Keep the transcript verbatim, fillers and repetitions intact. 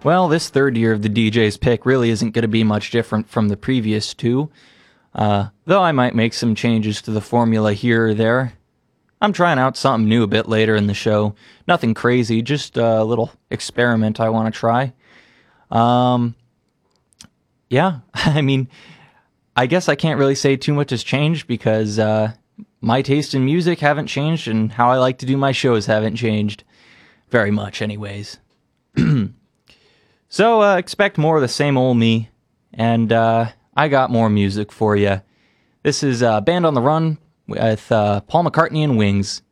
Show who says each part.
Speaker 1: Well, this third year of the D J's Pick really isn't going to be much different from the previous two, uh, though I might make some changes to the formula here or there. I'm trying out something new a bit later in the show. Nothing crazy, just a little experiment I want to try. Um, yeah, I mean, I guess I can't really say too much has changed because uh, my taste in music haven't changed and how I like to do my shows haven't changed. Very much, anyways. So uh, expect more of the same old me, and uh, I got more music for you. This is uh, Band on the Run with uh, Paul McCartney and Wings.